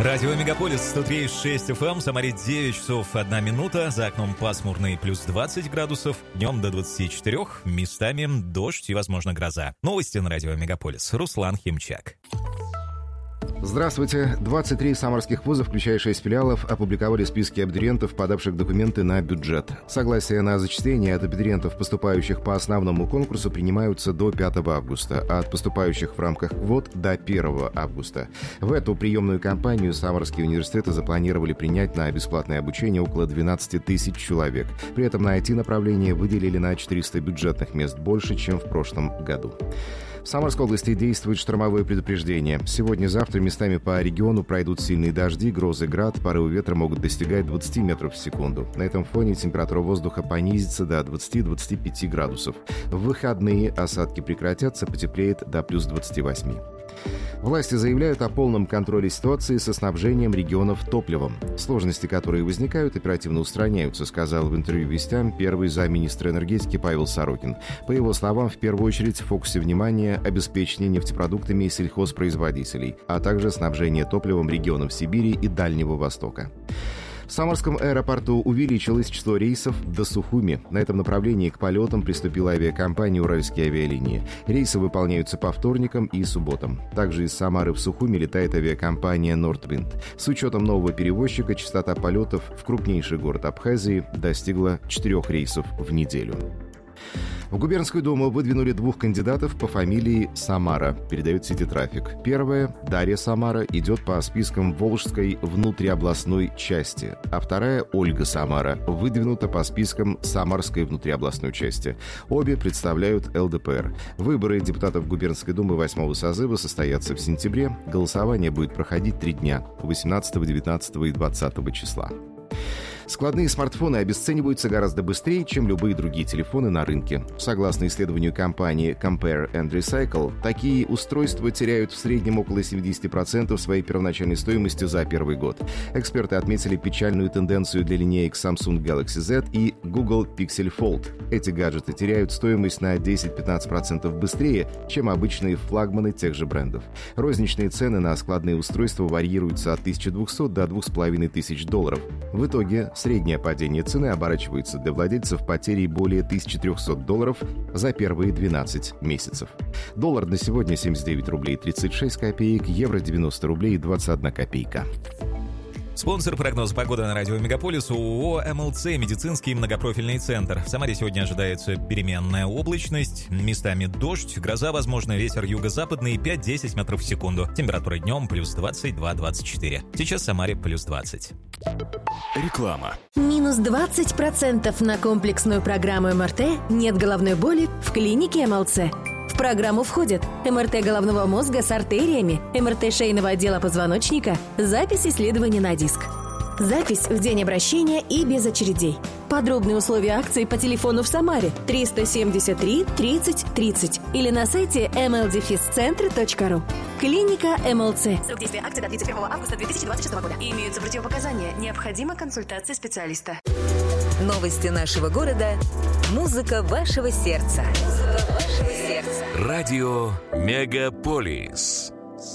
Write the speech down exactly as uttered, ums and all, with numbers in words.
Радио Мегаполис сто три и шесть эф эм, в Самаре девять часов одна минута, за окном пасмурно и плюс двадцать градусов, днем до двадцати четырёх, местами дождь и, возможно, гроза. Новости на Радио Мегаполис. Руслан Химчак. Здравствуйте. двадцать три самарских вуза, включая шесть филиалов, опубликовали списки абитуриентов, подавших документы на бюджет. Согласия на зачисление от абитуриентов, поступающих по основному конкурсу, принимаются до пятого августа, а от поступающих в рамках квот до первого августа. В эту приемную кампанию самарские университеты запланировали принять на бесплатное обучение около двенадцати тысяч человек. При этом на ай ти-направление выделили на четыреста бюджетных мест больше, чем в прошлом году. В Самарской области действует штормовое предупреждение. Сегодня-завтра местами по региону пройдут сильные дожди, грозы, град, порывы ветра могут достигать двадцати метров в секунду. На этом фоне температура воздуха понизится до двадцати-двадцати пяти градусов. В выходные осадки прекратятся, потеплеет до плюс двадцати восьми. Власти заявляют о полном контроле ситуации со снабжением регионов топливом. Сложности, которые возникают, оперативно устраняются, сказал в интервью «Вестям» первый замминистра энергетики Павел Сорокин. По его словам, в первую очередь в фокусе внимания обеспечение нефтепродуктами сельхозпроизводителей, а также снабжение топливом регионов Сибири и Дальнего Востока. В Самарском аэропорту увеличилось число рейсов до Сухуми. На этом направлении к полетам приступила авиакомпания «Уральские авиалинии». Рейсы выполняются по вторникам и субботам. Также из Самары в Сухуми летает авиакомпания «Нордвинд». С учетом нового перевозчика частота полетов в крупнейший город Абхазии достигла четырех рейсов в неделю. В Губернскую думу выдвинули двух кандидатов по фамилии Самара, передает Сити Трафик. Первая, Дарья Самара, идет по спискам Волжской внутриобластной части, а вторая, Ольга Самара, выдвинута по спискам Самарской внутриобластной части. Обе представляют эл дэ пэ эр. Выборы депутатов Губернской думы восьмого созыва состоятся в сентябре. Голосование будет проходить три дня – восемнадцатого, девятнадцатого и двадцатого числа. Складные смартфоны обесцениваются гораздо быстрее, чем любые другие телефоны на рынке. Согласно исследованию компании Compare and Recycle, такие устройства теряют в среднем около семьдесят процентов своей первоначальной стоимости за первый год. Эксперты отметили печальную тенденцию для линеек Samsung Galaxy Z и Google Pixel Fold. Эти гаджеты теряют стоимость на десять-пятнадцать процентов быстрее, чем обычные флагманы тех же брендов. Розничные цены на складные устройства варьируются от тысячи двухсот до двух с половиной тысяч долларов. В итоге среднее падение цены оборачивается для владельцев потерей более тысячи трехсот долларов за первые двенадцать месяцев. Доллар на сегодня семьдесят девять рублей тридцать шесть копеек, евро девяносто рублей двадцать одна копейка. Спонсор прогноза погоды на радио Мегаполис ООО эм эл цэ «Медицинский многопрофильный центр». В Самаре сегодня ожидается переменная облачность, местами дождь, гроза, возможно, ветер юго-западный пять-десять метров в секунду. Температура днем плюс двадцать два - двадцать четыре. Сейчас в Самаре плюс двадцать. Реклама. Минус двадцать процентов на комплексную программу эм эр тэ «Нет головной боли» в клинике эм эл цэ. В программу входят эм эр тэ головного мозга с артериями, эм эр тэ шейного отдела позвоночника, запись исследований на диск. Запись в день обращения и без очередей. Подробные условия акции по телефону в Самаре триста семьдесят три тридцать тридцать или на сайте эм эл дефис центр точка ру. Клиника эм эл цэ. Срок действия акции до тридцать первого августа две тысячи двадцать шестого года. Имеются противопоказания. Необходима консультация специалиста. Новости нашего города. Музыка вашего сердца. Музыка вашего сердца. Радио Мегаполис.